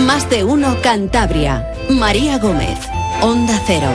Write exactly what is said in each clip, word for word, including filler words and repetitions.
Más de uno Cantabria. María Gómez, Onda Cero.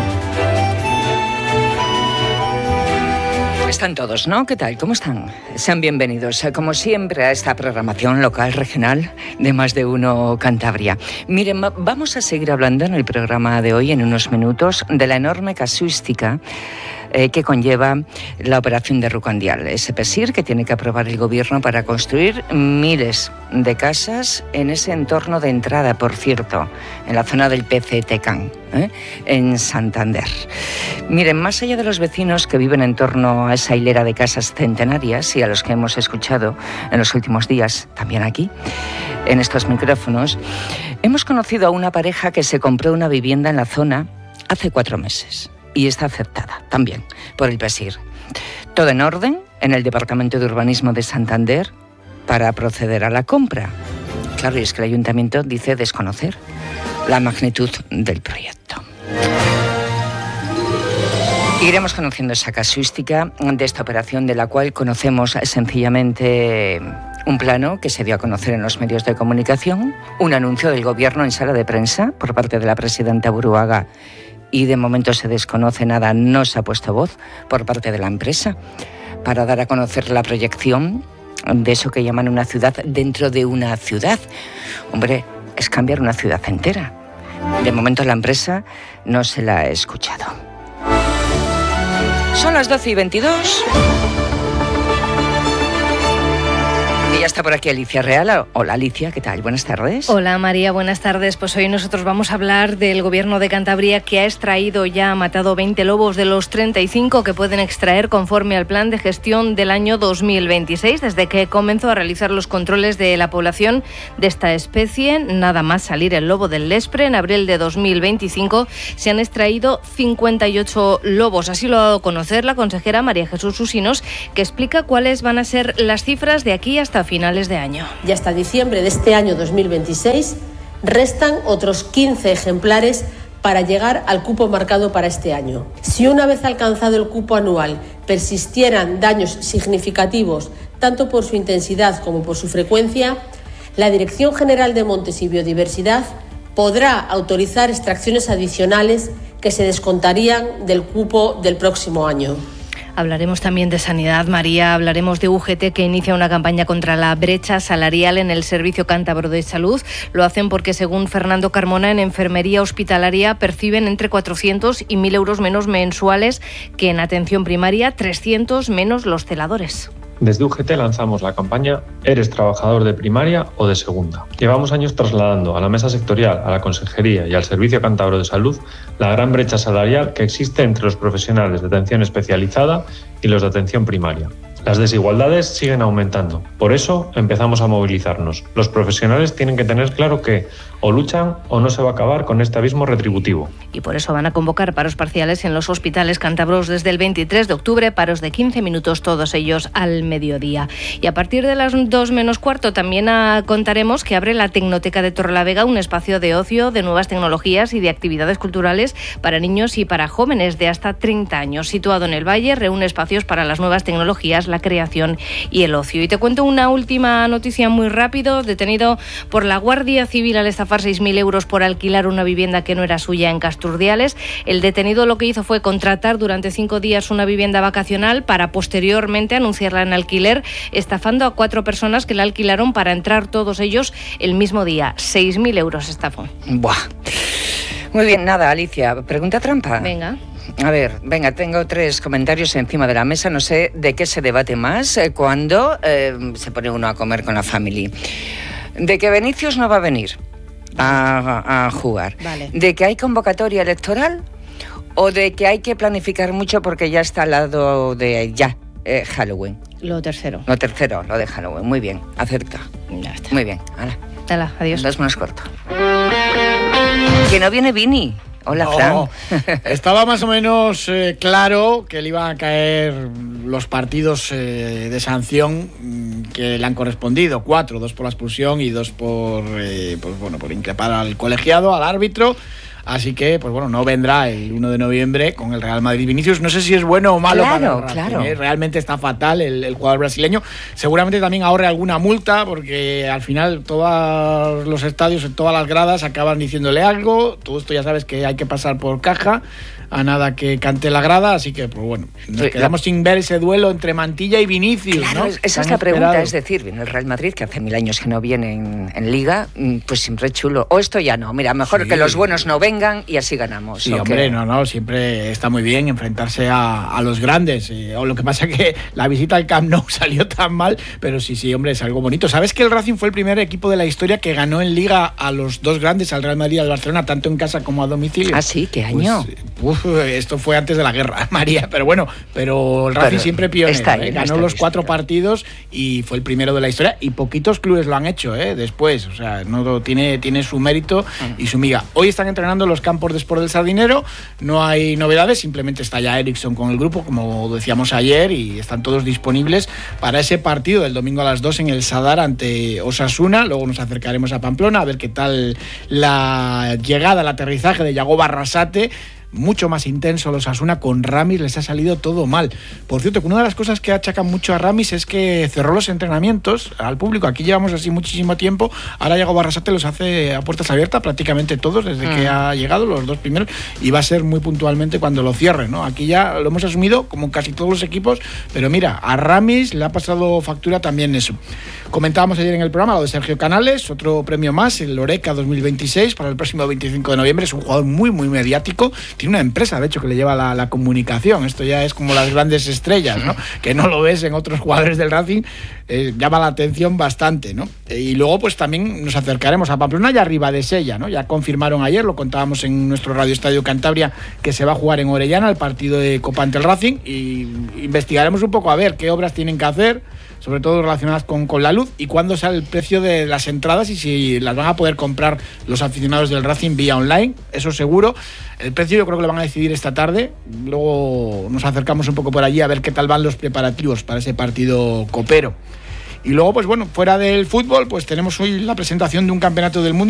Están todos, ¿no? ¿Qué tal? ¿Cómo están? Sean bienvenidos, como siempre, a esta programación local, regional de Más de Uno Cantabria. Miren, vamos a seguir hablando en el programa de hoy, en unos minutos, de la enorme casuística eh, que conlleva la operación de Rucondial, ese PESIR que tiene que aprobar el gobierno para construir miles de casas en ese entorno de entrada, por cierto, en la zona del P C Tecán, ¿eh? en Santander. Miren, más allá de los vecinos que viven en torno a esa hilera de casas centenarias y a los que hemos escuchado en los últimos días, también aquí, en estos micrófonos, hemos conocido a una pareja que se compró una vivienda en la zona hace cuatro meses y está aceptada también por el PESIR. Todo en orden en el Departamento de Urbanismo de Santander para proceder a la compra. Claro, y es que el Ayuntamiento dice desconocer la magnitud del proyecto. Iremos conociendo esa casuística de esta operación, de la cual conocemos sencillamente un plano que se dio a conocer en los medios de comunicación, un anuncio del Gobierno en sala de prensa por parte de la presidenta Buruaga, y de momento se desconoce nada, no se ha puesto voz por parte de la empresa para dar a conocer la proyección de eso que llaman una ciudad dentro de una ciudad. Hombre, es cambiar una ciudad entera. De momento la empresa no se la ha escuchado. Son las doce y veintidós. Y ya está por aquí Alicia Real. Hola Alicia, ¿qué tal? Buenas tardes. Hola María, buenas tardes. Pues hoy nosotros vamos a hablar del Gobierno de Cantabria, que ha extraído, ya ha matado veinte lobos de los treinta y cinco que pueden extraer conforme al plan de gestión del año dos mil veintiséis, desde que comenzó a realizar los controles de la población de esta especie. Nada más salir el lobo del Lespre, en abril de dos mil veinticinco se han extraído cincuenta y ocho lobos. Así lo ha dado a conocer la consejera María Jesús Usinos, que explica cuáles van a ser las cifras de aquí hasta finales de año. Y hasta diciembre de este año dos mil veintiséis restan otros quince ejemplares para llegar al cupo marcado para este año. Si una vez alcanzado el cupo anual persistieran daños significativos, tanto por su intensidad como por su frecuencia, la Dirección General de Montes y Biodiversidad podrá autorizar extracciones adicionales que se descontarían del cupo del próximo año. Hablaremos también de sanidad, María. Hablaremos de U G T, que inicia una campaña contra la brecha salarial en el Servicio Cántabro de Salud. Lo hacen porque, según Fernando Carmona, en enfermería hospitalaria perciben entre cuatrocientos y mil euros menos mensuales que en atención primaria, trescientos menos los celadores. Desde U G T lanzamos la campaña ¿Eres trabajador de primaria o de segunda? Llevamos años trasladando a la mesa sectorial, a la Consejería y al Servicio Cántabro de Salud la gran brecha salarial que existe entre los profesionales de atención especializada y los de atención primaria. Las desigualdades siguen aumentando. Por eso empezamos a movilizarnos. Los profesionales tienen que tener claro que o luchan o no se va a acabar con este abismo retributivo. Y por eso van a convocar paros parciales en los hospitales cántabros desde el veintitrés de octubre, paros de quince minutos, todos ellos al mediodía. Y a partir de las dos menos cuarto también a, contaremos que abre la Tecnoteca de Torrelavega, un espacio de ocio, de nuevas tecnologías y de actividades culturales para niños y para jóvenes de hasta treinta años. Situado en el Valle, reúne espacios para las nuevas tecnologías, la creación y el ocio. Y te cuento una última noticia muy rápido. Detenido por la Guardia Civil al estafar seis mil euros por alquilar una vivienda que no era suya en Casturdiales. El detenido lo que hizo fue contratar durante cinco días una vivienda vacacional para posteriormente anunciarla en alquiler, estafando a cuatro personas que la alquilaron para entrar todos ellos el mismo día. seis mil euros estafó. Buah. Muy bien, nada, Alicia. Pregunta trampa. Venga. A ver, venga, tengo tres comentarios encima de la mesa. No sé de qué se debate más eh, cuando eh, se pone uno a comer con la familia. De que Vinicius no va a venir a, a jugar. Vale. De que hay convocatoria electoral o de que hay que planificar mucho porque ya está al lado de ya eh, Halloween. Lo tercero. Lo tercero, lo de Halloween. Muy bien, acerca. Ya está. Muy bien, hala. Hala, adiós. Dos menos corto. Que no viene Vini. Hola, no, Fran. Estaba más o menos eh, claro que le iban a caer los partidos eh, de sanción que le han correspondido. Cuatro, dos por la expulsión y dos por, eh, pues, bueno, por increpar al colegiado, al árbitro. así que, pues bueno, no vendrá el uno de noviembre con el Real Madrid. Vinicius, no sé si es bueno o malo claro, para el Racing, claro. ¿eh? Realmente está fatal el, el jugador brasileño. Seguramente también ahorre alguna multa, porque al final todos los estadios, en todas las gradas, acaban diciéndole algo. Todo esto ya sabes que hay que pasar por caja, a nada que cante la grada, así que, pues bueno, nos quedamos sin ver ese duelo entre Mantilla y Vinicius, claro, ¿no? Esa es la pregunta, es decir, viene el Real Madrid, que hace mil años que no viene en, en Liga, pues siempre chulo. O esto ya no, mira, mejor sí. que los buenos no vengan y así ganamos. Sí, ¿okay? hombre, no, no, siempre está muy bien enfrentarse a, a los grandes. Eh, o lo que pasa que la visita al Camp Nou salió tan mal, pero sí, sí, hombre, es algo bonito. ¿Sabes que el Racing fue el primer equipo de la historia que ganó en Liga a los dos grandes, al Real Madrid y al Barcelona, tanto en casa como a domicilio? Ah, sí, ¿qué año? Pues, uf, esto fue antes de la guerra, María, pero bueno, pero el Racing pero siempre pionero, está ahí, ¿eh? Ganó los cuatro partidos y fue el primero de la historia, y poquitos clubes lo han hecho, ¿eh? Después, o sea, no tiene, tiene su mérito y su miga. Hoy están entrenando en los campos de Sport del Sardinero, no hay novedades, simplemente está ya Eriksson con el grupo, como decíamos ayer, y están todos disponibles para ese partido del domingo a las dos en el Sadar ante Osasuna. Luego nos acercaremos a Pamplona a ver qué tal la llegada, el aterrizaje de Yago Barrasate. Mucho más intenso los Osasuna. Con Ramis les ha salido todo mal. Por cierto, que una de las cosas que achacan mucho a Ramis es que cerró los entrenamientos al público. Aquí llevamos así muchísimo tiempo. Ahora Yago Barrasate los hace a puertas abiertas prácticamente todos desde mm. que ha llegado, los dos primeros, y va a ser muy puntualmente cuando lo cierre, ¿no? Aquí ya lo hemos asumido como casi todos los equipos, pero mira, a Ramis le ha pasado factura también eso. Comentábamos ayer en el programa lo de Sergio Canales, otro premio más, el Oreca dos mil veintiséis para el próximo veinticinco de noviembre. Es un jugador muy muy mediático. Tiene una empresa, de hecho, que le lleva la, la comunicación. Esto ya es como las grandes estrellas, ¿no? Que no lo ves en otros jugadores del Racing. Eh, llama la atención bastante, ¿no? Y luego, pues también nos acercaremos a Pamplona y a Ribadesella, ¿no? Ya confirmaron ayer, lo contábamos en nuestro Radio Estadio Cantabria, que se va a jugar en Orellana el partido de Copa ante el Racing, y investigaremos un poco a ver qué obras tienen que hacer, sobre todo relacionadas con, con la luz, y cuándo sale el precio de las entradas y si las van a poder comprar los aficionados del Racing vía online, eso seguro. El precio yo creo que lo van a decidir esta tarde. Luego nos acercamos un poco por allí a ver qué tal van los preparativos para ese partido copero. Y luego, pues bueno, fuera del fútbol, pues tenemos hoy la presentación de un campeonato del mundo